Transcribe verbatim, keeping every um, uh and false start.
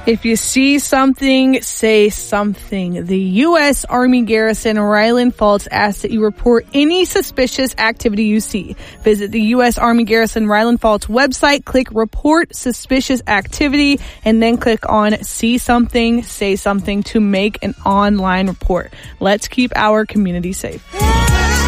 If you see something, say something. The U S Army Garrison Ryland Falls asks that you report any suspicious activity you see. Visit the U S Army Garrison Ryland Falls website, click Report Suspicious Activity, and then click on See Something, Say Something to make an online report. Let's keep our community safe.